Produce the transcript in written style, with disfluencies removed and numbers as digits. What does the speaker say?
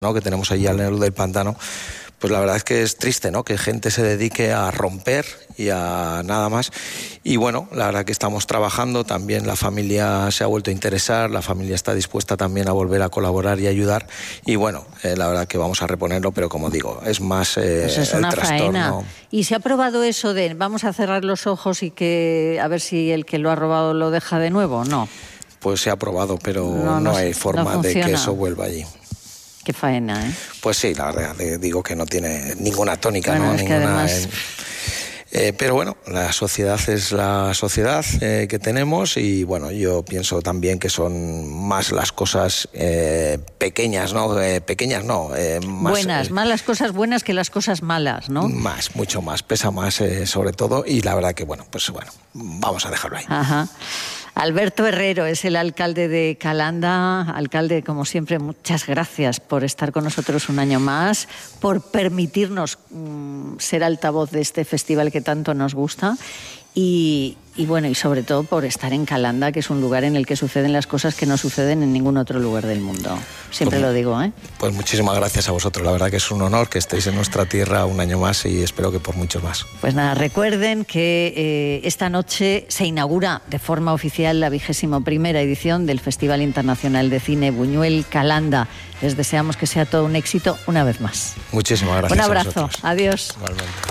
¿no?, que tenemos allí al lado del pantano, pues la verdad es que es triste, ¿no?, que gente se dedique a romper y a nada más. Y bueno, la verdad que estamos trabajando, también la familia se ha vuelto a interesar, la familia está dispuesta también a volver a colaborar y ayudar. Y bueno, la verdad que vamos a reponerlo, pero como digo, es más pues es una el trastorno. Faena. ¿Y se ha probado eso de vamos a cerrar los ojos y que a ver si el que lo ha robado lo deja de nuevo? No. Pues se ha probado, pero no hay forma de que eso vuelva allí. Qué faena, ¿eh? Pues sí, la verdad, digo que no tiene ninguna tónica, bueno, ¿no? Es ninguna, que además... pero bueno, la sociedad es la sociedad que tenemos y bueno, yo pienso también que son más las cosas pequeñas, ¿no? Pequeñas no. Más las cosas buenas que las cosas malas, ¿no? Mucho más, pesa más sobre todo y la verdad que bueno, vamos a dejarlo ahí. Ajá. Alberto Herrero es el alcalde de Calanda. Alcalde, como siempre, muchas gracias por estar con nosotros un año más, por permitirnos ser altavoz de este festival que tanto nos gusta y bueno, y sobre todo por estar en Calanda, que es un lugar en el que suceden las cosas que no suceden en ningún otro lugar del mundo. Siempre lo digo, ¿eh? Pues muchísimas gracias a vosotros. La verdad que es un honor que estéis en nuestra tierra un año más y espero que por muchos más. Pues nada, recuerden que esta noche se inaugura de forma oficial la 21ª edición del Festival Internacional de Cine Buñuel Calanda. Les deseamos que sea todo un éxito una vez más. Muchísimas gracias. Un abrazo. A vosotros. Adiós. Igualmente.